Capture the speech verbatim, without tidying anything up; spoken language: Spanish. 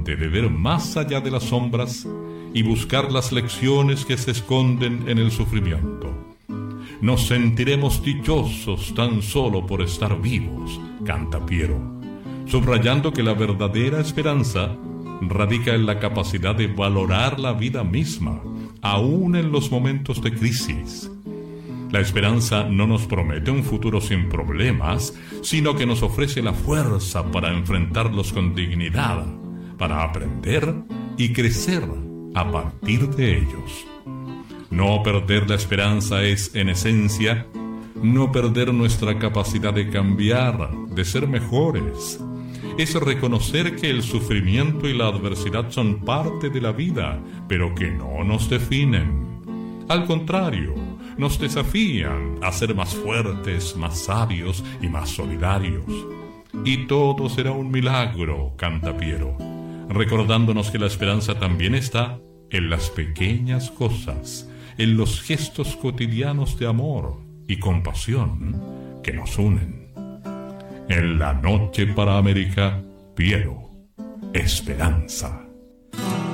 valiente de ver más allá de las sombras y buscar las lecciones que se esconden en el sufrimiento. Nos sentiremos dichosos tan solo por estar vivos, canta Piero, subrayando que la verdadera esperanza radica en la capacidad de valorar la vida misma, aún en los momentos de crisis. La esperanza no nos promete un futuro sin problemas, sino que nos ofrece la fuerza para enfrentarlos con dignidad, para aprender y crecer a partir de ellos. No perder la esperanza es, en esencia, no perder nuestra capacidad de cambiar, de ser mejores. Es reconocer que el sufrimiento y la adversidad son parte de la vida, pero que no nos definen. Al contrario, nos desafían a ser más fuertes, más sabios y más solidarios. Y todo será un milagro, canta Piero, recordándonos que la esperanza también está en las pequeñas cosas, en los gestos cotidianos de amor y compasión que nos unen. En la noche para América, Piero, esperanza.